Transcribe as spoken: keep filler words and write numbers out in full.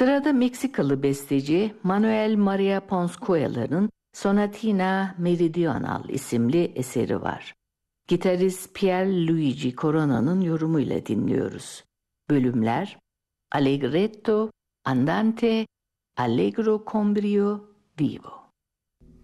Sırada Meksikalı besteci Manuel Maria Ponce Sonatina Meridional isimli eseri var. Gitarist Pierluigi Corona'nın yorumuyla dinliyoruz. Bölümler Allegretto, Andante, Allegro con brio, Vivo.